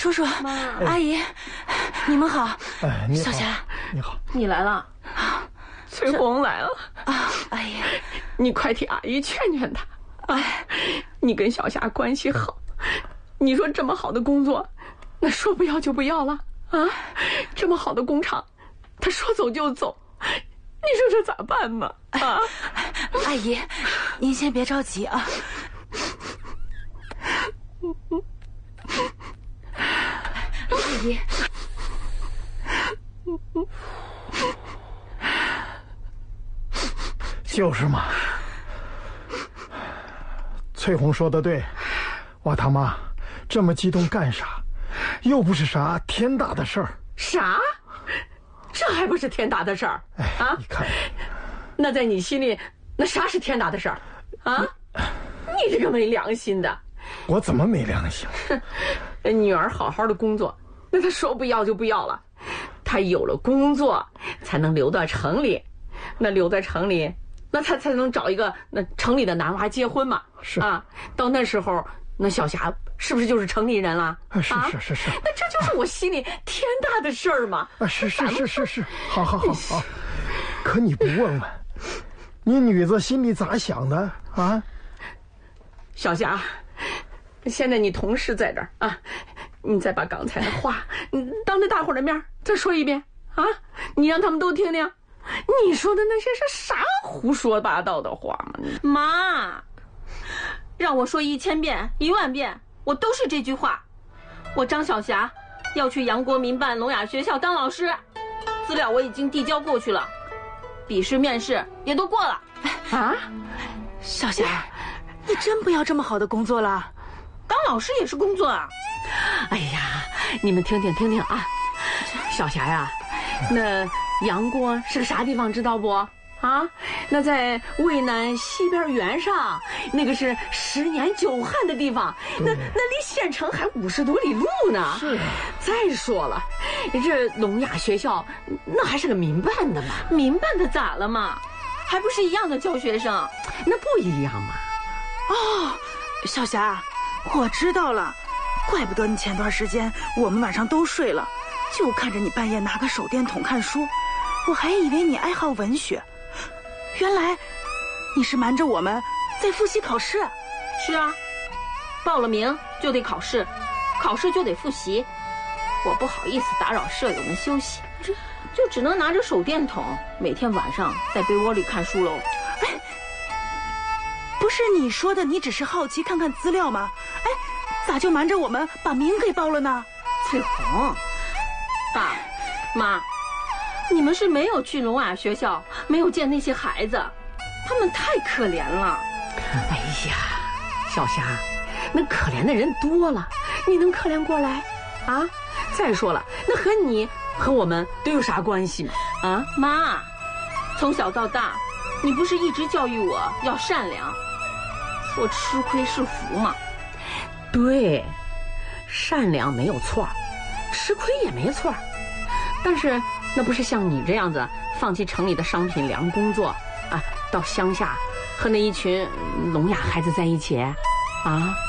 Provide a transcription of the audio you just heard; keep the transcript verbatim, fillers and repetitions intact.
叔叔、阿姨，你们好。 哎，你好， 小霞， 你好， 你来了，翠红来了啊！阿姨， 你快替阿姨劝劝她。哎，你跟小霞关系好，你说这么好的工作，那说不要就不要了啊？这么好的工厂，他说走就走，你说这咋办呢？啊， 阿姨，您先别着急啊。阿姨， 就是嘛。翠红说的对，我他妈这么激动干啥？又不是啥天大的事儿。 啥？这还不是天大的事儿？ 哎，啊，你看， 那在你心里，那啥是天大的事儿？啊，你这个没良心的！ 我怎么没良心？ 女儿好好的工作，那她说不要就不要了。她有了工作，才能留到城里。那留在城里，那她才能找一个那城里的男娃结婚嘛。 是啊，到那时候，那小霞是不是就是城里人了？ 啊，是是是是。 那这就是我心里天大的事儿嘛。 啊，是是是是是，好好好好。可你不问问，你女子心里咋想的啊？ 小霞，现在你同事在这儿啊，你再把刚才的话，你当着大伙儿的面再说一遍啊！你让他们都听听，你说的那些是啥胡说八道的话吗？ 妈，让我说一千遍一万遍，我都是这句话。我张小霞要去杨国民办聋哑学校当老师，资料我已经递交过去了，笔试面试也都过了。 啊， 小霞，你真不要这么好的工作了？当老师也是工作啊。 哎呀，你们听听听听啊，小霞呀，那杨国是个啥地方知道不？啊，那在渭南西边原上，那个是十年久旱的地方，那那离县城还五十多里路呢。 是。 再说了，这聋哑学校那还是个民办的嘛。 民办的咋了嘛？还不是一样的教学生？ 那不一样嘛。 哦，小霞，我知道了，怪不得你前段时间我们晚上都睡了，就看着你半夜拿个手电筒看书，我还以为你爱好文学，原来你是瞒着我们在复习考试。 是啊，报了名就得考试，考试就得复习，我不好意思打扰舍友们休息，就只能拿着手电筒每天晚上在被窝里看书喽。 哎，不是你说的你只是好奇看看资料吗？哎，咋就瞒着我们把名给报了呢？ 翠红，爸妈，你们是没有去聋哑学校，没有见那些孩子，他们太可怜了。 哎呀，小霞，那可怜的人多了，你能可怜过来啊？再说了，那和你和我们都有啥关系吗？啊， 妈，从小到大，你不是一直教育我要善良，说吃亏是福吗？ 对，善良没有错，吃亏也没错，但是那不是像你这样子放弃城里的商品粮工作啊，到乡下和那一群聋哑孩子在一起啊。